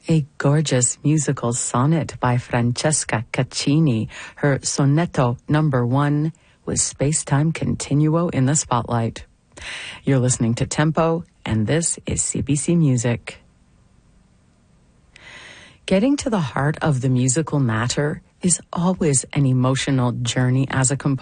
A gorgeous musical sonnet by Francesca Caccini, her Sonetto number 1, with Space-Time Continuo in the spotlight. You're listening to Tempo, and this is CBC Music. Getting to the heart of the musical matter is always an emotional journey as a composer.